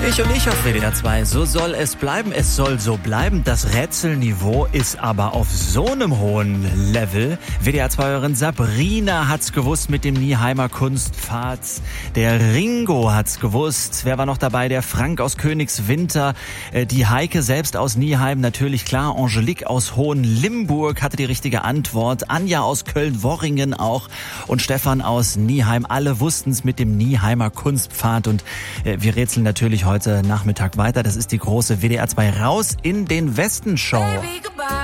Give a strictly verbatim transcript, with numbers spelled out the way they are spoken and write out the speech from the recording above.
Dich und ich auf W D R zwei. So soll es bleiben. Es soll so bleiben. Das Rätselniveau ist aber auf so einem hohen Level. W D R zwei-Hörerin Sabrina hat's gewusst mit dem Nieheimer Kunstpfad. Der Ringo hat's gewusst. Wer war noch dabei? Der Frank aus Königswinter. Die Heike selbst aus Nieheim. Natürlich klar. Angelique aus Hohenlimburg hatte die richtige Antwort. Anja aus Köln-Worringen auch. Und Stefan aus Nieheim. Alle wussten's mit dem Nieheimer Kunstpfad. Und wir rätseln natürlich heute Nachmittag weiter. Das ist die große W D R zwei Raus in den Westen Show. Baby,